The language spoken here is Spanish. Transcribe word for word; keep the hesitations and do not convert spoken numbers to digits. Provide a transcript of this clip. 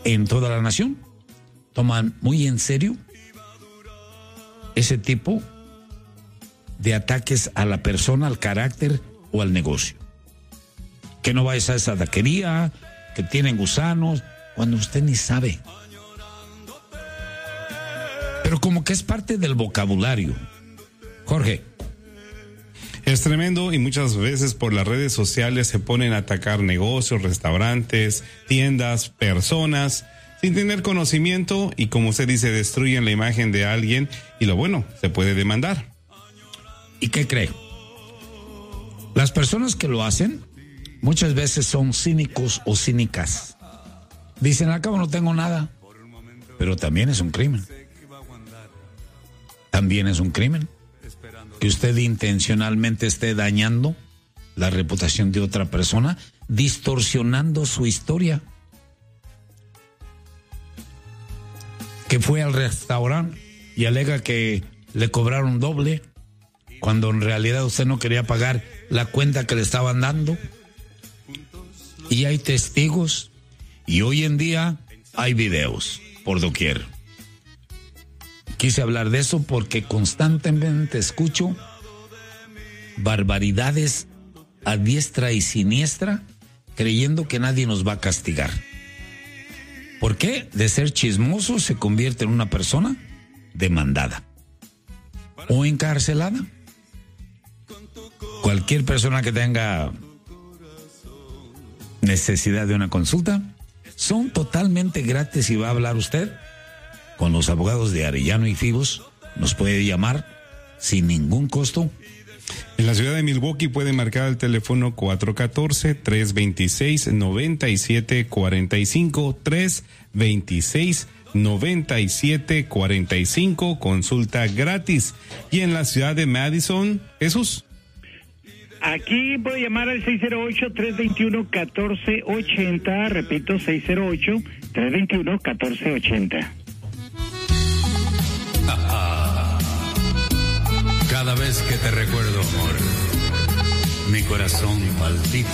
en toda la nación toman muy en serio ese tipo de ataques a la persona, al carácter o al negocio. Que no vayas a esa taquería, que tienen gusanos, cuando usted ni sabe. Pero como que es parte del vocabulario. Jorge. Es tremendo, y muchas veces por las redes sociales se ponen a atacar negocios, restaurantes, tiendas, personas, sin tener conocimiento, y como usted dice, destruyen la imagen de alguien, y lo bueno, se puede demandar. ¿Y qué cree? Las personas que lo hacen muchas veces son cínicos o cínicas. Dicen, al cabo no tengo nada, pero también es un crimen. También es un crimen que usted intencionalmente esté dañando la reputación de otra persona, distorsionando su historia. Que fue al restaurante y alega que le cobraron doble, cuando en realidad usted no quería pagar la cuenta que le estaban dando. Y hay testigos, y hoy en día hay videos por doquier. Quise hablar de eso porque constantemente escucho barbaridades a diestra y siniestra, creyendo que nadie nos va a castigar. ¿Por qué? De ser chismoso se convierte en una persona demandada o encarcelada. Cualquier persona que tenga necesidad de una consulta, son totalmente gratis, y va a hablar usted con los abogados de Arellano y Fibos. Nos puede llamar sin ningún costo. En la ciudad de Milwaukee puede marcar el teléfono cuatro uno cuatro, tres dos seis, nueve siete cuatro cinco, tres dos seis, nueve siete cuatro cinco, consulta gratis. Y en la ciudad de Madison, Jesús. Aquí puede llamar al seis cero ocho, tres dos uno, uno cuatro ocho cero, repito, seis cero ocho, tres dos uno, uno cuatro ocho cero. Cada vez que te recuerdo, amor, mi corazón palpita.